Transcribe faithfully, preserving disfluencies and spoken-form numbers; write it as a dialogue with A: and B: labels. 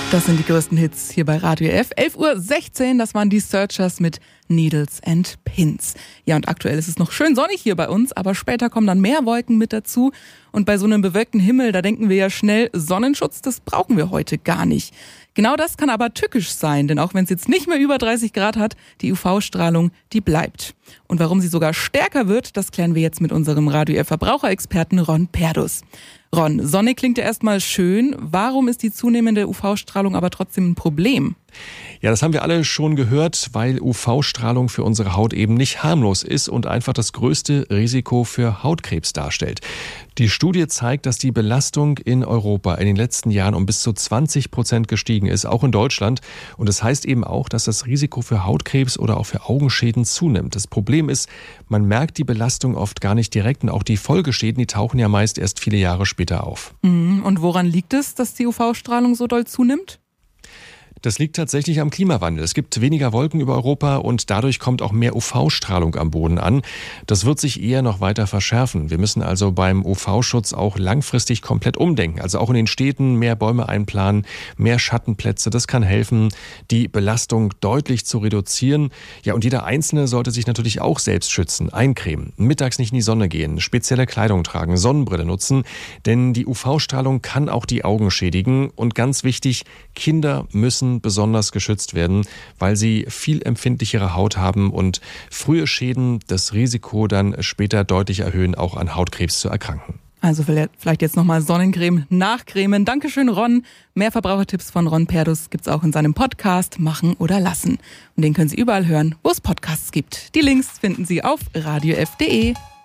A: Das sind die größten Hits hier bei Radio F. elf Uhr sechzehn, das waren die Searchers mit Needles and Pins. Ja, und aktuell ist es noch schön sonnig hier bei uns, aber später kommen dann mehr Wolken mit dazu. Und bei so einem bewölkten Himmel, da denken wir ja schnell, Sonnenschutz, das brauchen wir heute gar nicht. Genau das kann aber tückisch sein, denn auch wenn es jetzt nicht mehr über dreißig Grad hat, die U V-Strahlung, die bleibt. Und warum sie sogar stärker wird, das klären wir jetzt mit unserem Radio F-Verbraucherexperten Ron Perdus. Ron, Sonne klingt ja erstmal schön. Warum ist die zunehmende U V-Strahlung aber trotzdem ein Problem?
B: Ja, das haben wir alle schon gehört, weil U V-Strahlung für unsere Haut eben nicht harmlos ist und einfach das größte Risiko für Hautkrebs darstellt. Die Studie zeigt, dass die Belastung in Europa in den letzten Jahren um bis zu zwanzig Prozent gestiegen ist, auch in Deutschland. Und das heißt eben auch, dass das Risiko für Hautkrebs oder auch für Augenschäden zunimmt. Das Problem ist, man merkt die Belastung oft gar nicht direkt und auch die Folgeschäden, die tauchen ja meist erst viele Jahre später auf.
A: Und woran liegt es, dass die U V-Strahlung so doll zunimmt?
B: Das liegt tatsächlich am Klimawandel. Es gibt weniger Wolken über Europa und dadurch kommt auch mehr U V-Strahlung am Boden an. Das wird sich eher noch weiter verschärfen. Wir müssen also beim U V-Schutz auch langfristig komplett umdenken. Also auch in den Städten mehr Bäume einplanen, mehr Schattenplätze. Das kann helfen, die Belastung deutlich zu reduzieren. Ja, und jeder Einzelne sollte sich natürlich auch selbst schützen, eincremen, mittags nicht in die Sonne gehen, spezielle Kleidung tragen, Sonnenbrille nutzen. Denn die U V-Strahlung kann auch die Augen schädigen. Und ganz wichtig, Kinder müssen besonders geschützt werden, weil sie viel empfindlichere Haut haben und frühe Schäden das Risiko dann später deutlich erhöhen, auch an Hautkrebs zu erkranken.
A: Also vielleicht jetzt nochmal Sonnencreme nachcremen. Dankeschön, Ron. Mehr Verbrauchertipps von Ron Perdus gibt's auch in seinem Podcast Machen oder Lassen. Und den können Sie überall hören, wo es Podcasts gibt. Die Links finden Sie auf radio f punkt de.